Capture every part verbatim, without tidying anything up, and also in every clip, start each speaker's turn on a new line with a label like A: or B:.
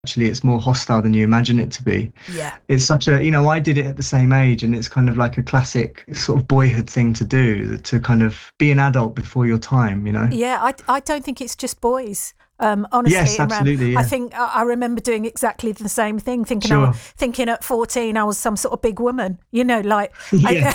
A: actually it's more hostile than you imagine it to be.
B: Yeah.
A: It's such a, you know, I did it at the same age, and it's kind of like a classic sort of boyhood thing to do, to kind of be an adult before your time, you know?
B: Yeah, I, I don't think it's just boys. Um, honestly,
A: Yes,
B: Imran,
A: absolutely,
B: I
A: yeah.
B: think I I remember doing exactly the same thing, thinking I, wa-
A: Sure.
B: thinking at fourteen I was some sort of big woman, you know, like,
A: Yeah.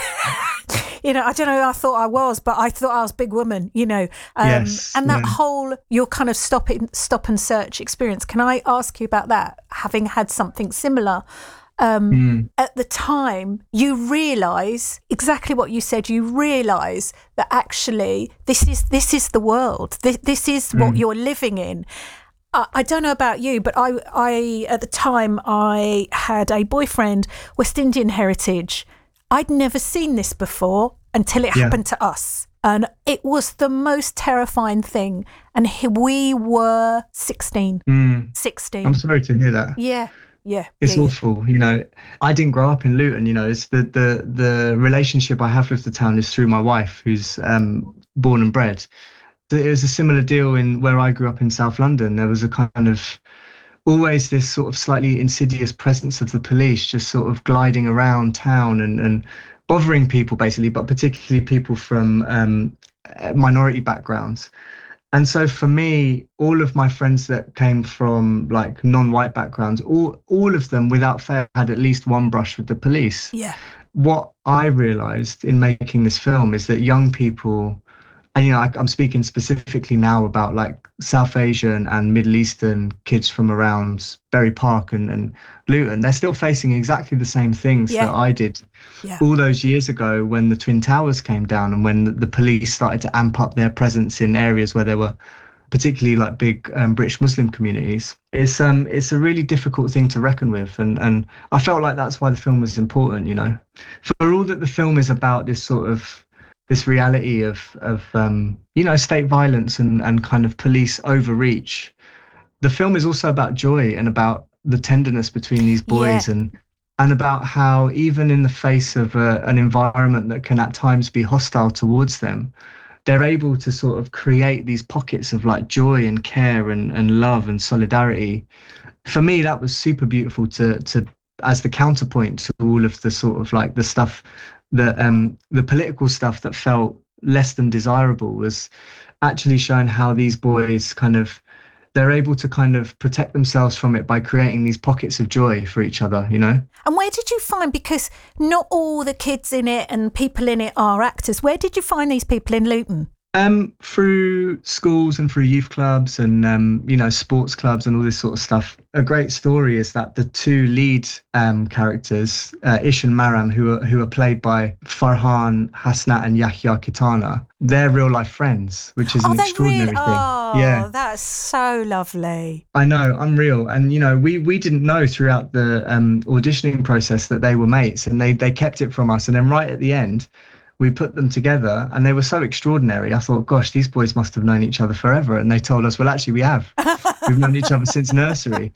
B: I, you know, I don't know who I thought I was, but I thought I was big woman, you know, um,
A: Yes.
B: and that
A: Yeah.
B: whole, your kind of stop it, stop and search experience. Can I ask you about that? Having had something similar, um,
A: Mm,
B: at the time, you realise exactly what you said. You realise that actually this is this is the world. This, this is what
A: mm.
B: you're living in. I, I don't know about you, but I, I at the time I had a boyfriend, West Indian heritage. I'd never seen this before until it
A: Yeah.
B: happened to us. And it was the most terrifying thing. And he, we were sixteen.
A: Mm. I'm
B: sixteen.
A: sorry to hear that.
B: Yeah, yeah, yeah,
A: It's
B: yeah.
A: awful, you know. I didn't grow up in Luton, you know. It's the the the relationship I have with the town is through my wife, who's um born and bred. So it was a similar deal in where I grew up in South London. There was a kind of always this sort of slightly insidious presence of the police just sort of gliding around town and and bothering people basically, but particularly people from um uh, minority backgrounds. And so for me, all of my friends that came from like non-white backgrounds, all all of them without fail had at least one brush with the police.
B: Yeah.
A: What I realized in making this film is that young people, and you know, I, I'm speaking specifically now about like South Asian and Middle Eastern kids from around Bury Park and, and Luton, they're still facing exactly the same things
B: Yeah.
A: that I did
B: Yeah.
A: all those years ago when the Twin Towers came down and when the, the police started to amp up their presence in areas where there were particularly like big um, British Muslim communities. It's um it's a really difficult thing to reckon with, and and I felt like that's why the film was important. You know, for all that the film is about this sort of this reality of of um you know state violence and and kind of police overreach, the film is also about joy and about the tenderness between these
B: Yeah.
A: boys and and about how even in the face of a, an environment that can at times be hostile towards them, they're able to sort of create these pockets of like joy and care and, and love and solidarity. For me, that was super beautiful to to as the counterpoint to all of the sort of like the stuff that um the political stuff that felt less than desirable, was actually showing how these boys kind of they're able to kind of protect themselves from it by creating these pockets of joy for each other, you know?
B: And where did you find, because not all the kids in it and people in it are actors, where did you find these people in Luton?
A: Um, through schools and through youth clubs and um, you know, sports clubs and all this sort of stuff. A great story is that the two lead um, characters, uh, Ish and Maram, who are who are played by Farhan Hasnat and Yahya Kitana, they're real life friends, which is
B: Oh,
A: an
B: they really,
A: extraordinary thing.
B: oh,
A: Yeah,
B: that's so lovely.
A: I know, unreal. And you know, we we didn't know throughout the um, auditioning process that they were mates, and they they kept it from us. And then right at the end, we put them together and they were so extraordinary. I thought, gosh, these boys must have known each other forever. And they told us, well, actually, we have. We've known each other since nursery.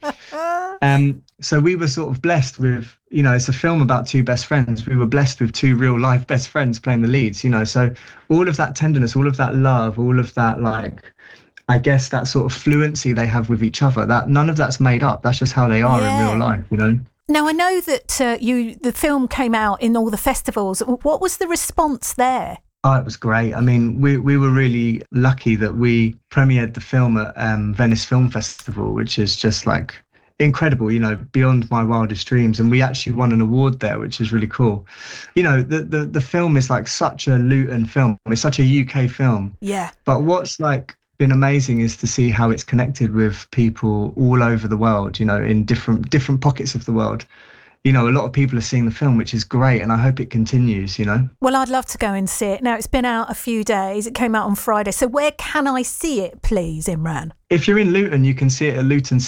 A: Um, so we were sort of blessed with, you know, it's a film about two best friends. We were blessed with two real life best friends playing the leads, you know. So all of that tenderness, all of that love, all of that, like, I guess that sort of fluency they have with each other, that none of that's made up. That's just how they are in real
B: Yeah.
A: life, you know.
B: Now, I know that uh, you the film came out in all the festivals. What was the response there?
A: Oh, it was great. I mean, we we were really lucky that we premiered the film at um, Venice Film Festival, which is just like incredible, you know, beyond my wildest dreams. And we actually won an award there, which is really cool. You know, the the the film is like such a Luton film. It's such a U K film.
B: Yeah.
A: But what's like been amazing is to see how it's connected with people all over the world, you know, in different different pockets of the world. You know, a lot of people are seeing the film, which is great, and I hope it continues, you know.
B: Well, I'd love to go and see it. Now, it's been out a few days. It came out on Friday. So where can I see it, please, Imran?
A: If you're in Luton, you can see it at Luton